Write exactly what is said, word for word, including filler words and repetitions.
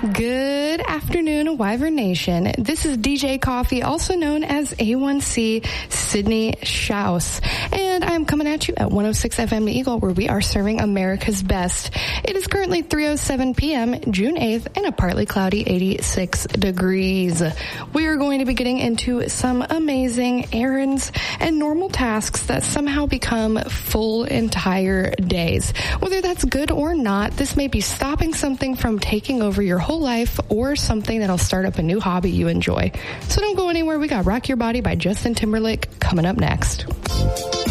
Good afternoon, Wyvern Nation. This is D J Coffee, also known as A one C, Sydney Schaus. And I'm coming at you at one oh six F M The Eagle, where we are serving America's best. It is currently three oh seven p.m., June eighth, and a partly cloudy eighty-six degrees. We are going to be getting into some amazing errands and normal tasks that somehow become full entire days. Whether that's good or not, this may be stopping something from taking over your whole life or something that'll start up a new hobby you enjoy. So don't go anywhere. We got Rock Your Body by Justin Timberlake coming up next.